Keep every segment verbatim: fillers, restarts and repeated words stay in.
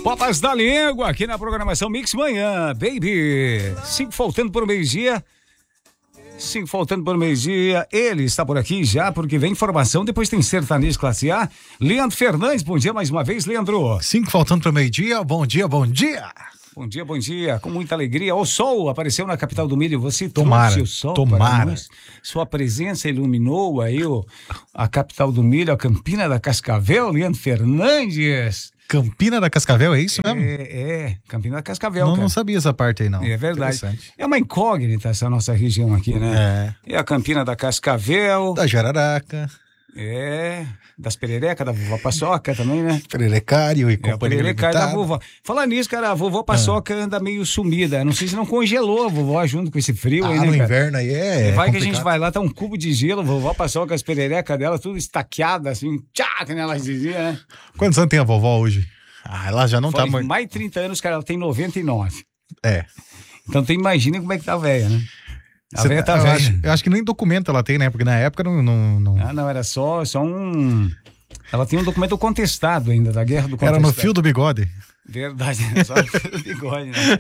Papas da Língua, aqui na programação Mix Manhã, baby. Cinco faltando por meio-dia. Cinco faltando por meio-dia. Ele está por aqui já, porque vem informação. Depois tem sertanejo classe A. Leandro Fernandes, bom dia mais uma vez, Leandro. Cinco faltando para meio-dia. Bom dia, bom dia. Bom dia, bom dia. Com muita alegria. O sol apareceu na capital do milho. Você tomara, trouxe o sol tomara. para nós. Sua presença iluminou aí o, a capital do milho, a Campina da Cascavel, Leandro Fernandes. Campina da Cascavel, é isso mesmo? É, é, Campina da Cascavel, Não, cara. não sabia essa parte aí, não. É verdade. É uma incógnita essa nossa região aqui, né? É. É a Campina da Cascavel. Da Jararaca. É, das pererecas, da vovó Paçoca também, né? Pererecário e é, companhia pererecário da vovó. Falar nisso, cara, a vovó Paçoca ah. anda meio sumida. Não sei se não congelou a vovó junto com esse frio ah, aí, né, no cara? inverno aí é, é Vai complicado. Que a gente vai lá, tá um cubo de gelo, vovó Paçoca, as pererecas dela, tudo estaqueada, assim, tchá, que nem elas diziam, né? Quantos anos tem a vovó hoje? Ah, ela já não Foi tá muito... mais de trinta anos, cara, ela tem noventa e nove. É. Então tu imagina como é que tá a velha, né? A Cê, velha tá eu velha. Acho, eu acho que nem documento ela tem, né? Porque na época não... não, não... Ah, não, era só, só um... Ela tem um documento contestado ainda, da guerra do contestado. Era no fio do bigode. Verdade, só no fio do bigode, né?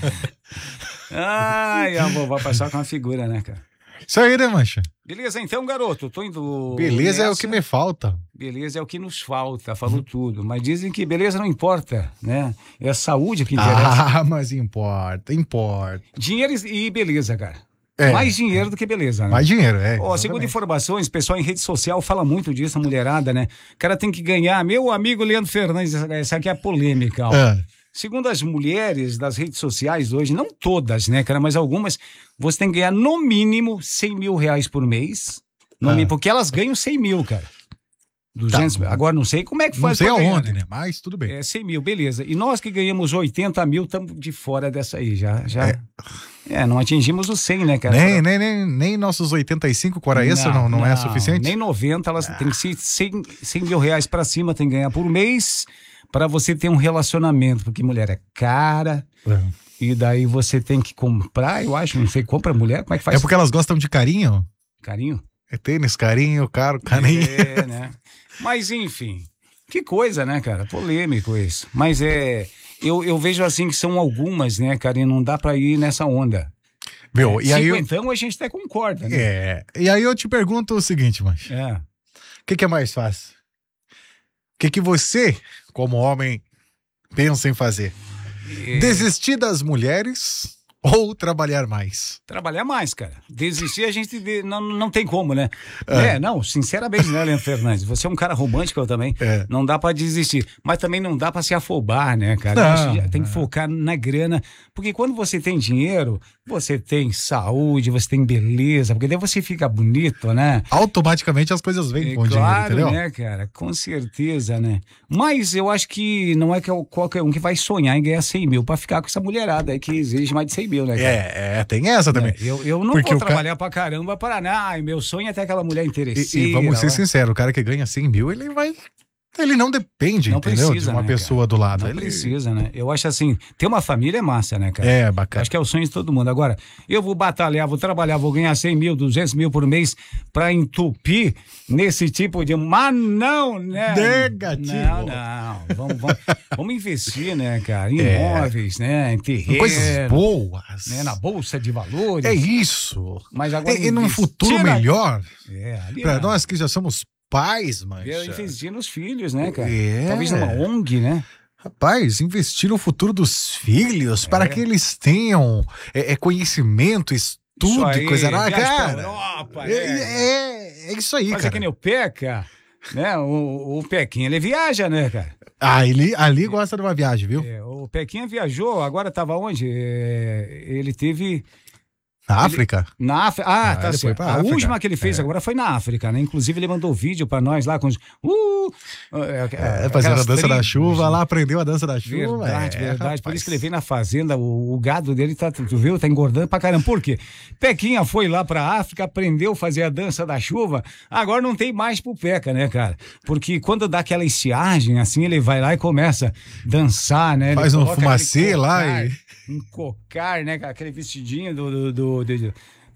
Ai, a vovó passar com uma figura, né, cara? Isso aí, né, mancha? Beleza, então, garoto, tô indo... Beleza nessa. É o que me falta. Beleza é o que nos falta, falou uhum. tudo. Mas dizem que beleza não importa, né? É a saúde que interessa. Ah, mas importa, importa. Dinheiro e beleza, cara. É. Mais dinheiro do que beleza, né? Mais dinheiro, é. Ó, segundo informações, pessoal em rede social fala muito disso, a mulherada, né? O cara tem que ganhar. Meu amigo Leandro Fernandes, essa aqui é a polêmica, ó. É. Segundo as mulheres das redes sociais hoje, não todas, né, cara, mas algumas, você tem que ganhar no mínimo cem mil reais por mês, no ah. mínimo, porque elas ganham cem mil, cara. duzentos Tá. Agora não sei como é que faz. Não sei aonde, ganhar, né? Mas tudo bem. É cem mil, beleza. E nós que ganhamos oitenta mil, estamos de fora dessa aí, já. já... É. é, não atingimos os cem, né, cara? Nem, nem, nem, nem nossos oitenta e cinco, quora essa não, não, não é suficiente? Nem noventa, elas ah. têm que ser cem, cem mil reais pra cima, tem que ganhar por mês, pra você ter um relacionamento, porque mulher é cara. É. E daí você tem que comprar, eu acho, não sei, compra mulher, como é que faz? É porque elas gostam de carinho? Carinho? É tênis, carinho, caro, carinho. É, né? Mas enfim, que coisa, né, cara? Polêmico isso. Mas é, eu, eu vejo assim que são algumas, né, cara, e não dá pra ir nessa onda. Meu, é, e aí eu... Então a gente até concorda, né? É, e aí eu te pergunto o seguinte, mas é. o que, que é mais fácil? O que, que você, como homem, pensa em fazer? É... Desistir das mulheres ou trabalhar mais? Trabalhar mais, cara. Desistir a gente de, não, não tem como, né? É. é, não, sinceramente, né, Leandro Fernandes? Você é um cara romântico, eu também. É. Não dá pra desistir. Mas também não dá pra se afobar, né, cara? Não, tem que focar na grana. Porque quando você tem dinheiro, você tem saúde, você tem beleza, porque daí você fica bonito, né? Automaticamente as coisas vêm é, com claro, dinheiro, entendeu? Né, cara? Com certeza, né? Mas eu acho que não é que qualquer um que vai sonhar em ganhar cem mil pra ficar com essa mulherada aí que exige mais de cem mil, né, cara? É, é, tem essa também. É, eu, eu não porque vou trabalhar ca... pra caramba para nada. Meu sonho é ter aquela mulher interesseira. E, e vamos ser sinceros, o cara que ganha cem mil, ele vai... Ele não depende, não entendeu? Precisa, de uma né, pessoa cara? do lado. Não ele... precisa, né? Eu acho assim, ter uma família é massa, né, cara? É, bacana. Acho que é o sonho de todo mundo. Agora, eu vou batalhar, vou trabalhar, vou ganhar cem mil, duzentos mil por mês pra entupir nesse tipo de... Mas não, né? Negativo. Não, não. Vamos, vamos, vamos investir, né, cara? Em é. imóveis, né? Em terreno. Coisas boas. Né? Na bolsa de valores. É isso. Mas agora... E, e num futuro Tira... melhor, é, ali, pra nós que já somos pais, mas investir nos filhos, né, cara? É. Talvez numa O N G, né? Rapaz, investir no futuro dos filhos é. para que eles tenham é, é conhecimento, estudo e coisa lá, cara. Europa, é, é, é isso aí, Mas cara. é que nem o Peca, né? O, o Pequinha, ele viaja, né, cara? Ah, ele ali gosta de uma viagem, viu? É, o Pequinha viajou, agora tava onde? É, ele teve... Na África? Ele, na África. Ah, ah, tá certo. A África. última que ele fez é. agora foi na África, né? Inclusive ele mandou vídeo pra nós lá com os... Uh, é, fazendo a dança tribos, da chuva, lá aprendeu a dança da chuva. Verdade, é, verdade. rapaz. Por isso que ele veio na fazenda, o, o gado dele, tá, tu viu? Tá engordando pra caramba. Por quê? Pequinha foi lá pra África, aprendeu a fazer a dança da chuva, agora não tem mais pro Peca, né, cara? Porque quando dá aquela estiagem, assim, ele vai lá e começa a dançar, né? Ele faz um fumacê lá e... Um cocar, né? Aquele vestidinho do... do, do, do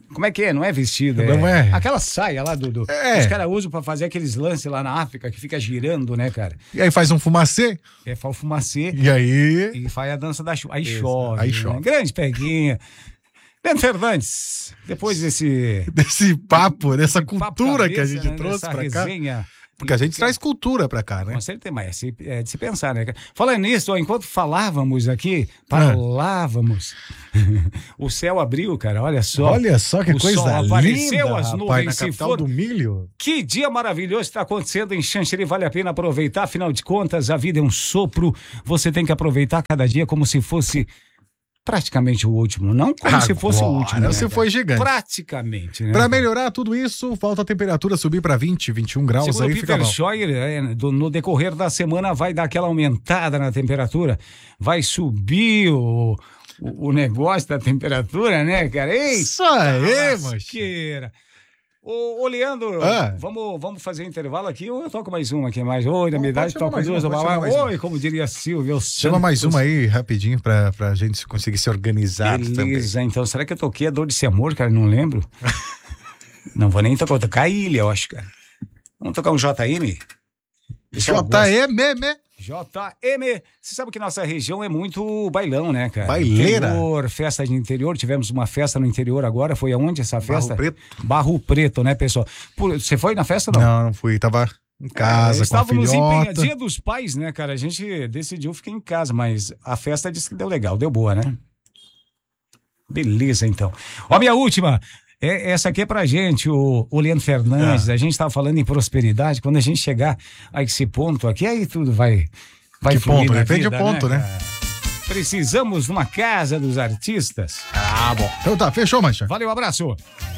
Como é que é? Não é vestido, Não é, é. aquela saia lá do, do É. os caras usam pra fazer aqueles lances lá na África que fica girando, né, cara? E aí faz um fumacê. É faz o fumacê E aí. e faz a dança da chuva. Aí Isso, chove. aí né? chove. Grande peguinha. Leandro Fernandes, depois desse Desse papo, dessa papo cultura que a cabeça, gente né, trouxe dessa pra cá. resenha. Porque a gente traz cultura pra cá, né? Com certeza, mas é, se- é de se pensar, né? Falando nisso, ó, enquanto falávamos aqui, falávamos, o céu abriu, cara, olha só. Olha só que O coisa sol apareceu, linda, as rapaz, nuvens na se capital foram. do milho. Que dia maravilhoso está acontecendo em Xanxerê, vale a pena aproveitar, afinal de contas, a vida é um sopro, você tem que aproveitar cada dia como se fosse praticamente o último, não como se fosse o Agora último. né, você cara? foi gigante. Praticamente, né? Pra melhorar tudo isso, falta a temperatura subir pra vinte, vinte e um graus, Segundo aí o fica Peter bom. Scheuer, é, do- no decorrer da semana vai dar aquela aumentada na temperatura, vai subir o, o, o negócio da temperatura, né, cara? Eita, Isso aí, mancha. lasqueira. Ô, ô Leandro, Ah. vamos, vamos fazer um intervalo aqui ou eu toco mais uma aqui mais? Oi, na minha Pode idade chamar toco mais duas. uma, pode blá, chamar blá. mais uma. Oi, como diria Silvio. Chama mais uma aí, rapidinho, pra, pra gente conseguir se organizar também. Beleza, então será que eu toquei a Dor desse Amor, cara? Não lembro. Não vou nem tocar, vou tocar a Ilha, eu acho, cara. Vamos tocar um J M? Pessoal, J M M. J M. Você sabe que nossa região é muito bailão, né, cara? Baileira. Interior, festa de interior. Tivemos uma festa no interior agora. Foi aonde essa festa? Barro Preto. Barro Preto, né, pessoal? Por- Você foi na festa, não? Não, não fui. Tava em casa, É, com a estávamos empenha... filhota. Dia dos Pais, né, cara? A gente decidiu ficar em casa, mas a festa disse que deu legal, deu boa, né? Beleza, então. Ó, minha última. É, essa aqui é pra gente, o, o Leandro Fernandes. Ah. A gente estava falando em prosperidade. Quando a gente chegar a esse ponto aqui, aí tudo vai, vai Que fluir ponto? na Depende vida, do ponto, né? cara? Precisamos de uma casa dos artistas. Ah, bom. Então tá, fechou, mancha. Valeu, abraço.